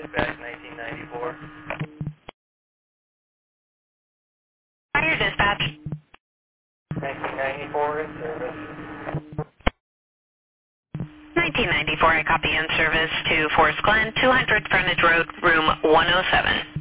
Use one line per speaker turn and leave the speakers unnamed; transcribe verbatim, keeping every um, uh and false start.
dispatch nineteen ninety-four.
Fire dispatch.
nineteen ninety-four in service.
nineteen ninety-four, I copy in service to Forest Glen, two hundred Frontage Road, room one oh seven.